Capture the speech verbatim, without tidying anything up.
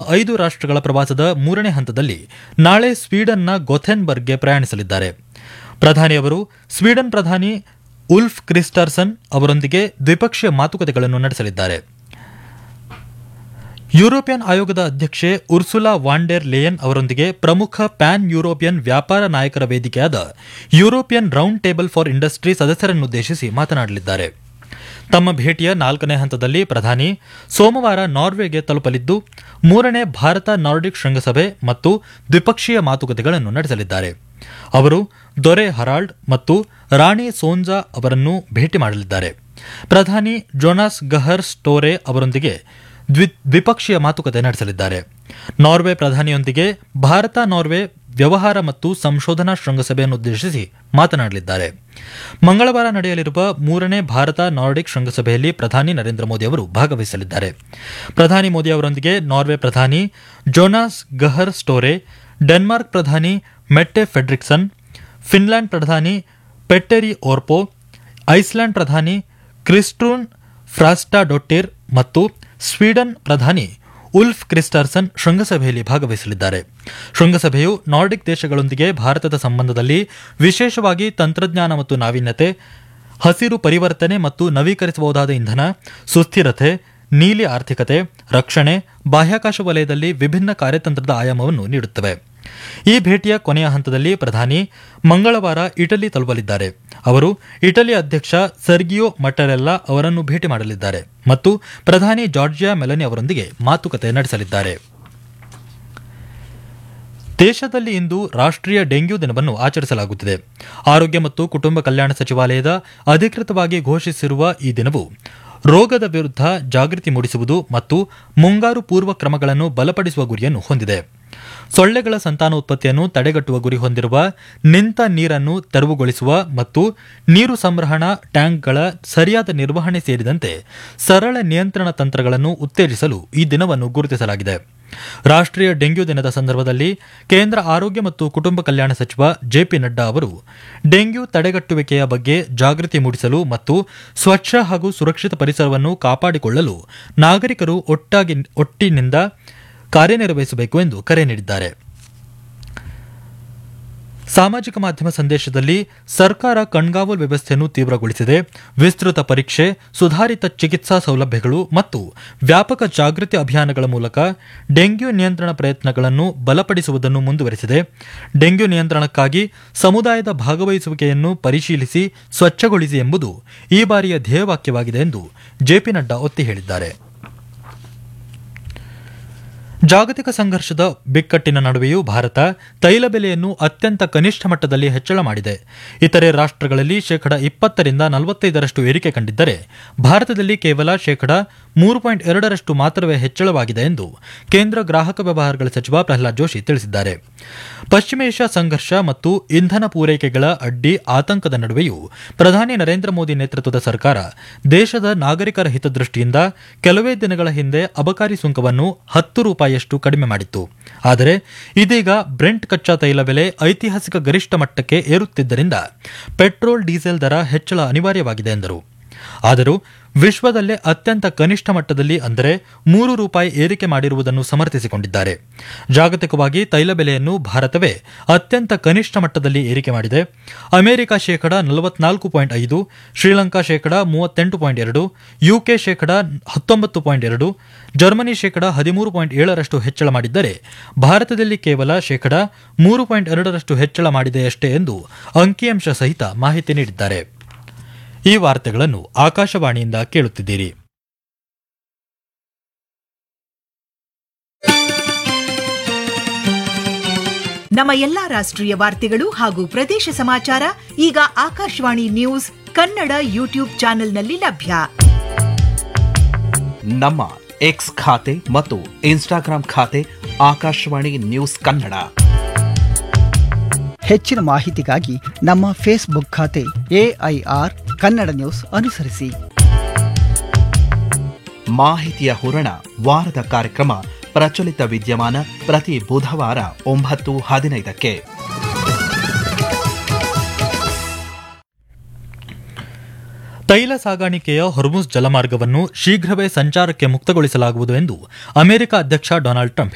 ಐದು ರಾಷ್ಟ್ರಗಳ ಪ್ರವಾಸದ ಮೂರನೇ ಹಂತದಲ್ಲಿ ನಾಳೆ ಸ್ವೀಡನ್ನ ಗೊಥೆನ್ಬರ್ಗ್ಗೆ ಪ್ರಯಾಣಿಸಲಿದ್ದಾರೆ. ಪ್ರಧಾನಿಯವರು ಸ್ವೀಡನ್ ಪ್ರಧಾನಿ ಉಲ್ಫ್ ಕ್ರಿಸ್ಟರ್ಸನ್ ಅವರೊಂದಿಗೆ ದ್ವಿಪಕ್ಷೀಯ ಮಾತುಕತೆಗಳನ್ನು ನಡೆಸಲಿದ್ದಾರೆ. ಯುರೋಪಿಯನ್ ಆಯೋಗದ ಅಧ್ಯಕ್ಷೆ ಉರ್ಸುಲಾ ವಾಂಡೆರ್ ಲೇಯನ್ ಅವರೊಂದಿಗೆ ಪ್ರಮುಖ ಪ್ಯಾನ್ ಯುರೋಪಿಯನ್ ವ್ಯಾಪಾರ ನಾಯಕರ ವೇದಿಕೆಯಾದ European round table for industry ಸದಸ್ಯರನ್ನುದ್ದೇಶಿಸಿ ಮಾತನಾಡಲಿದ್ದಾರೆ. ತಮ್ಮ ಭೇಟಿಯ ನಾಲ್ಕನೇ ಹಂತದಲ್ಲಿ ಪ್ರಧಾನಿ ಸೋಮವಾರ ನಾರ್ವೆಗೆ ತಲುಪಲಿದ್ದು ಮೂರನೇ ಭಾರತ ನಾರ್ಡಿಕ್ ಶೃಂಗಸಭೆ ಮತ್ತು ದ್ವಿಪಕ್ಷೀಯ ಮಾತುಕತೆಗಳನ್ನು ನಡೆಸಲಿದ್ದಾರೆ. ಅವರು ದೊರೆ ಹರಾಲ್ಡ್ ಮತ್ತು ರಾಣಿ ಸೋನ್ಜಾ ಅವರನ್ನು ಭೇಟಿ ಮಾಡಲಿದ್ದಾರೆ. ಪ್ರಧಾನಿ ಜೋನಾಸ್ ಗಹರ್ ಸ್ಟೋರೆ ಅವರೊಂದಿಗೆ ದ್ವಿಪಕ್ಷೀಯ ಮಾತುಕತೆ ನಡೆಸಲಿದ್ದಾರೆ. ನಾರ್ವೆ ಪ್ರಧಾನಿಯೊಂದಿಗೆ ಭಾರತ ನಾರ್ವೆ ವ್ಯವಹಾರ ಮತ್ತು ಸಂಶೋಧನಾ ಶೃಂಗಸಭೆಯನ್ನುದ್ದೇಶಿಸಿ ಮಾತನಾಡಲಿದ್ದಾರೆ. ಮಂಗಳವಾರ ನಡೆಯಲಿರುವ ಮೂರನೇ ಭಾರತ ನಾರ್ಡಿಕ್ ಶೃಂಗಸಭೆಯಲ್ಲಿ ಪ್ರಧಾನಿ ನರೇಂದ್ರ ಮೋದಿ ಅವರು ಭಾಗವಹಿಸಲಿದ್ದಾರೆ. ಪ್ರಧಾನಿ ಮೋದಿ ಅವರೊಂದಿಗೆ ನಾರ್ವೆ ಪ್ರಧಾನಿ ಜೋನಾಸ್ ಗಹರ್ ಸ್ಟೋರೆ, ಡೆನ್ಮಾರ್ಕ್ ಪ್ರಧಾನಿ ಮೆಟ್ಟೆ ಫೆಡ್ರಿಕ್ಸನ್, ಫಿನ್ಲ್ಯಾಂಡ್ ಪ್ರಧಾನಿ ಪೆಟ್ಟೆರಿ ಓರ್ಪೋ, ಐಸ್ಲ್ಯಾಂಡ್ ಪ್ರಧಾನಿ ಕ್ರಿಸ್ಟೂನ್ ಫ್ರಾಸ್ಟಾಡೊಟ್ಟಿರ್ ಮತ್ತು ಸ್ವೀಡನ್ ಪ್ರಧಾನಿ ಉಲ್ಫ್ ಕ್ರಿಸ್ಟರ್ಸನ್ ಶೃಂಗಸಭೆಯಲ್ಲಿ ಭಾಗವಹಿಸಲಿದ್ದಾರೆ. ಶೃಂಗಸಭೆಯು ನಾರ್ಡಿಕ್ ದೇಶಗಳೊಂದಿಗೆ ಭಾರತದ ಸಂಬಂಧದಲ್ಲಿ ವಿಶೇಷವಾಗಿ ತಂತ್ರಜ್ಞಾನ ಮತ್ತು ನಾವೀನ್ಯತೆ, ಹಸಿರು ಪರಿವರ್ತನೆ ಮತ್ತು ನವೀಕರಿಸಬಹುದಾದ ಇಂಧನ, ಸುಸ್ಥಿರತೆ, ನೀಲಿ ಆರ್ಥಿಕತೆ, ರಕ್ಷಣೆ, ಬಾಹ್ಯಾಕಾಶ ವಲಯದಲ್ಲಿ ವಿಭಿನ್ನ ಕಾರ್ಯತಂತ್ರದ ಆಯಾಮವನ್ನು ನೀಡುತ್ತವೆ. ಈ ಭೇಟಿಯ ಕೊನೆಯ ಹಂತದಲ್ಲಿ ಪ್ರಧಾನಿ ಮಂಗಳವಾರ ಇಟಲಿ ತಲುಪಲಿದ್ದಾರೆ. ಅವರು ಇಟಲಿ ಅಧ್ಯಕ್ಷ ಸರ್ಗಿಯೋ ಮಟರೆಲ್ಲಾ ಅವರನ್ನು ಭೇಟಿ ಮಾಡಲಿದ್ದಾರೆ ಮತ್ತು ಪ್ರಧಾನಿ ಜಾರ್ಜಿಯಾ ಮೆಲನಿ ಅವರೊಂದಿಗೆ ಮಾತುಕತೆ ನಡೆಸಲಿದ್ದಾರೆ. ದೇಶದಲ್ಲಿ ಇಂದು ರಾಷ್ಟ್ರೀಯ ಡೆಂಗ್ಯೂ ದಿನವನ್ನು ಆಚರಿಸಲಾಗುತ್ತಿದೆ. ಆರೋಗ್ಯ ಮತ್ತು ಕುಟುಂಬ ಕಲ್ಯಾಣ ಸಚಿವಾಲಯದ ಅಧಿಕೃತವಾಗಿ ಘೋಷಿಸಿರುವ ಈ ದಿನವು ರೋಗದ ವಿರುದ್ಧ ಜಾಗೃತಿ ಮೂಡಿಸುವುದು ಮತ್ತು ಮುಂಗಾರು ಪೂರ್ವ ಕ್ರಮಗಳನ್ನು ಬಲಪಡಿಸುವ ಗುರಿಯನ್ನು ಹೊಂದಿದೆ. ಸೊಳ್ಳೆಗಳ ಸಂತಾನೋತ್ಪತ್ತಿಯನ್ನು ತಡೆಗಟ್ಟುವ ಗುರಿ ಹೊಂದಿರುವ ನಿಂತ ನೀರನ್ನು ತೆರವುಗೊಳಿಸುವ ಮತ್ತು ನೀರು ಸಂಗ್ರಹಣಾ ಟ್ಯಾಂಕ್ಗಳ ಸರಿಯಾದ ನಿರ್ವಹಣೆ ಸೇರಿದಂತೆ ಸರಳ ನಿಯಂತ್ರಣ ತಂತ್ರಗಳನ್ನು ಉತ್ತೇಜಿಸಲು ಈ ದಿನವನ್ನು ಗುರುತಿಸಲಾಗಿದೆ. ರಾಷ್ಟ್ರೀಯ ಡೆಂಗ್ಯೂ ದಿನದ ಸಂದರ್ಭದಲ್ಲಿ ಕೇಂದ್ರ ಆರೋಗ್ಯ ಮತ್ತು ಕುಟುಂಬ ಕಲ್ಯಾಣ ಸಚಿವ ಜೆಪಿ ನಡ್ಡಾ ಅವರು ಡೆಂಗ್ಯೂ ತಡೆಗಟ್ಟುವಿಕೆಯ ಬಗ್ಗೆ ಜಾಗೃತಿ ಮೂಡಿಸಲು ಮತ್ತು ಸ್ವಚ್ಛ ಹಾಗೂ ಸುರಕ್ಷಿತ ಪರಿಸರವನ್ನು ಕಾಪಾಡಿಕೊಳ್ಳಲು ನಾಗರಿಕರು ಒಟ್ಟಾಗಿ ಒಟ್ಟಿನಿಂದ ಕಾರ್ಯನಿರ್ವಹಿಸಬೇಕು ಎಂದು ಕರೆ ನೀಡಿದ್ದಾರೆ. ಸಾಮಾಜಿಕ ಮಾಧ್ಯಮ ಸಂದೇಶದಲ್ಲಿ ಸರ್ಕಾರ ಕಣ್ಗಾವಲು ವ್ಯವಸ್ಥೆಯನ್ನು ತೀವ್ರಗೊಳಿಸಿದೆ, ವಿಸ್ತೃತ ಪರೀಕ್ಷೆ, ಸುಧಾರಿತ ಚಿಕಿತ್ಸಾ ಸೌಲಭ್ಯಗಳು ಮತ್ತು ವ್ಯಾಪಕ ಜಾಗೃತಿ ಅಭಿಯಾನಗಳ ಮೂಲಕ ಡೆಂಗ್ಯೂ ನಿಯಂತ್ರಣ ಪ್ರಯತ್ನಗಳನ್ನು ಬಲಪಡಿಸುವುದನ್ನು ಮುಂದುವರೆಸಿದೆ. ಡೆಂಗ್ಯೂ ನಿಯಂತ್ರಣಕ್ಕಾಗಿ ಸಮುದಾಯದ ಭಾಗವಹಿಸುವಿಕೆಯನ್ನು ಪರಿಶೀಲಿಸಿ ಸ್ವಚ್ಛಗೊಳಿಸಿ ಎಂಬುದು ಈ ಬಾರಿಯ ಧ್ಯೇಯವಾಕ್ಯವಾಗಿದೆ ಎಂದು ಜೆಪಿ ನಡ್ಡಾ ಒತ್ತಿ ಹೇಳಿದ್ದಾರೆ. ಜಾಗತಿಕ ಸಂಘರ್ಷದ ಬಿಕ್ಕಟ್ಟಿನ ನಡುವೆಯೂ ಭಾರತ ತೈಲ ಬೆಲೆಯನ್ನು ಅತ್ಯಂತ ಕನಿಷ್ಠ ಮಟ್ಟದಲ್ಲಿ ಹೆಚ್ಚಳ ಮಾಡಿದೆ. ಇತರೆ ರಾಷ್ಟ್ರಗಳಲ್ಲಿ ಶೇಕಡ ಇಪ್ಪತ್ತರಿಂದ ನಲವತ್ತೈದರಷ್ಟು ಏರಿಕೆ ಕಂಡಿದ್ದರೆ ಭಾರತದಲ್ಲಿ ಕೇವಲ ಶೇಕಡ ಮೂರು ಪಾಯಿಂಟ್ ಎರಡರಷ್ಟು ಮಾತ್ರವೇ ಹೆಚ್ಚಳವಾಗಿದೆ ಎಂದು ಕೇಂದ್ರ ಗ್ರಾಹಕ ವ್ಯವಹಾರಗಳ ಸಚಿವ ಪ್ರಹ್ಲಾದ್ ಜೋಶಿ ತಿಳಿಸಿದ್ದಾರೆ. ಪಶ್ಚಿಮ ಏಷ್ಯಾ ಸಂಘರ್ಷ ಮತ್ತು ಇಂಧನ ಪೂರೈಕೆಗಳ ಅಡ್ಡಿ ಆತಂಕದ ನಡುವೆಯೂ ಪ್ರಧಾನಿ ನರೇಂದ್ರ ಮೋದಿ ನೇತೃತ್ವದ ಸರ್ಕಾರ ದೇಶದ ನಾಗರಿಕರ ಹಿತದೃಷ್ಟಿಯಿಂದ ಕೆಲವೇ ದಿನಗಳ ಹಿಂದೆ ಅಬಕಾರಿ ಸುಂಕವನ್ನು ಹತ್ತು ರೂಪಾಯಿಯಷ್ಟು ಕಡಿಮೆ ಮಾಡಿತ್ತು. ಆದರೆ ಇದೀಗ ಬ್ರೆಂಟ್ ಕಚ್ಚಾ ತೈಲ ಬೆಲೆ ಐತಿಹಾಸಿಕ ಗರಿಷ್ಠ ಮಟ್ಟಕ್ಕೆ ಏರುತ್ತಿದ್ದರಿಂದ ಪೆಟ್ರೋಲ್ ಡೀಸೆಲ್ ದರ ಹೆಚ್ಚಳ ಅನಿವಾರ್ಯವಾಗಿದೆ ಎಂದರು. ಆದರೂ ವಿಶ್ವದಲ್ಲೇ ಅತ್ಯಂತ ಕನಿಷ್ಠ ಮಟ್ಟದಲ್ಲಿ ಅಂದರೆ ಮೂರು ರೂಪಾಯಿ ಏರಿಕೆ ಮಾಡಿರುವುದನ್ನು ಸಮರ್ಥಿಸಿಕೊಂಡಿದ್ದಾರೆ. ಜಾಗತಿಕವಾಗಿ ತೈಲ ಬೆಲೆಯನ್ನು ಭಾರತವೇ ಅತ್ಯಂತ ಕನಿಷ್ಠ ಮಟ್ಟದಲ್ಲಿ ಏರಿಕೆ ಮಾಡಿದೆ. ಅಮೆರಿಕ ಶೇಕಡ ನಲವತ್ನಾಲ್ಕು ಪಾಯಿಂಟ್ ಐದು, ಶ್ರೀಲಂಕಾ ಶೇಕಡ ಮೂವತ್ತೆಂಟು ಪಾಯಿಂಟ್ ಎರಡು, ಯುಕೆ ಶೇಕಡ ಹತ್ತೊಂಬತ್ತು ಪಾಯಿಂಟ್ ಎರಡು, ಜರ್ಮನಿ ಶೇಕಡ ಹದಿಮೂರು ಪಾಯಿಂಟ್ ಏಳರಷ್ಟು ಹೆಚ್ಚಳ ಮಾಡಿದ್ದರೆ ಭಾರತದಲ್ಲಿ ಕೇವಲ ಶೇಕಡ ಮೂರು ಪಾಯಿಂಟ್ ಎರಡರಷ್ಟು ಹೆಚ್ಚಳ ಮಾಡಿದೆಯಷ್ಟೇ ಎಂದು ಅಂಕಿಅಂಶ ಸಹಿತ ಮಾಹಿತಿ ನೀಡಿದ್ದಾರೆ. ಈ ವಾರ್ತೆಗಳನ್ನು ಆಕಾಶವಾಣಿಯಿಂದ ಕೇಳುತ್ತಿದ್ದೀರಿ. ನಮ್ಮ ಎಲ್ಲಾ ರಾಷ್ಟ್ರೀಯ ವಾರ್ತೆಗಳು ಹಾಗೂ ಪ್ರದೇಶ ಸಮಾಚಾರ ಈಗ ಆಕಾಶವಾಣಿ ನ್ಯೂಸ್ ಕನ್ನಡ ಯೂಟ್ಯೂಬ್ ಚಾನೆಲ್ನಲ್ಲಿ ಲಭ್ಯ. ನಮ್ಮ ಎಕ್ಸ್ ಖಾತೆ ಮತ್ತು ಇನ್ಸ್ಟಾಗ್ರಾಂ ಖಾತೆ ಆಕಾಶವಾಣಿ ನ್ಯೂಸ್ ಕನ್ನಡ. ಹೆಚ್ಚಿನ ಮಾಹಿತಿಗಾಗಿ ನಮ್ಮ ಫೇಸ್ಬುಕ್ ಖಾತೆ ಎಐಆರ್ ಕನ್ನಡ ನ್ಯೂಸ್ ಅನುಸರಿಸಿ. ಮಾಹಿತಿಯ ಹೂರಣ ವಾರದ ಕಾರ್ಯಕ್ರಮ ಪ್ರಚಲಿತ ವಿದ್ಯಮಾನ ಪ್ರತಿ ಬುಧವಾರ ಒಂಬತ್ತು ಹದಿನೈದಕ್ಕೆ. ತೈಲ ಸಾಗಾಣಿಕೆಯ ಹೊರ್ಮುಜ್ ಜಲಮಾರ್ಗವನ್ನು ಶೀಘ್ರವೇ ಸಂಚಾರಕ್ಕೆ ಮುಕ್ತಗೊಳಿಸಲಾಗುವುದು ಎಂದು ಅಮೆರಿಕ ಅಧ್ಯಕ್ಷ ಡೊನಾಲ್ಡ್ ಟ್ರಂಪ್